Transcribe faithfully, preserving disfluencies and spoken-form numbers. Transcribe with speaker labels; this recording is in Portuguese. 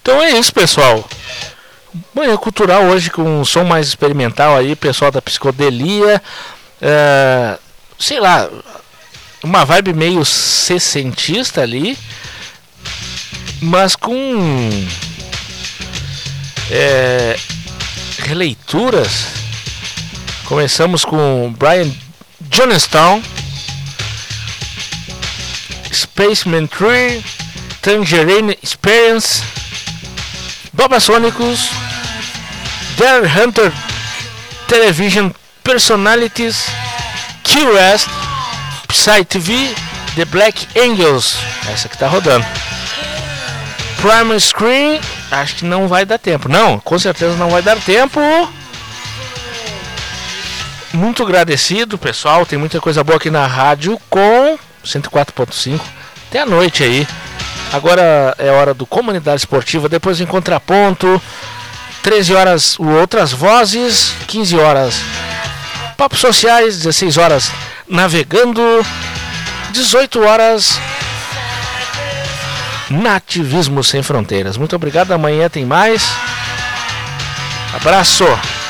Speaker 1: Então é isso, pessoal. Manhã Cultural hoje com um som mais experimental aí, pessoal da psicodelia. É, sei lá, uma vibe meio sessentista ali, mas com é, releituras. Começamos com Brian Jonestown, Spaceman três, Tangerine Experience, Babasônicos, Dare Hunter Television Personalities, Q-Rest, Psy T V, The Black Angels, essa que tá rodando. Primal Screen, acho que não vai dar tempo. Não, com certeza não vai dar tempo. Muito agradecido, pessoal. Tem muita coisa boa aqui na rádio com cento e quatro ponto cinco. Até a noite aí. Agora é hora do Comunidade Esportiva. Depois em Contraponto. treze horas o Outras Vozes. quinze horas Papos Sociais. dezesseis horas Navegando. dezoito horas Nativismo Sem Fronteiras. Muito obrigado. Amanhã tem mais. Abraço.